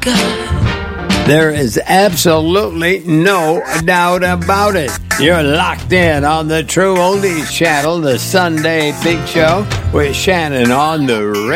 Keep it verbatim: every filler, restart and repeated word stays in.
God. There is absolutely no doubt about it. You're locked in on the True Oldies channel, the Sunday Big Show with Shannon on the radio.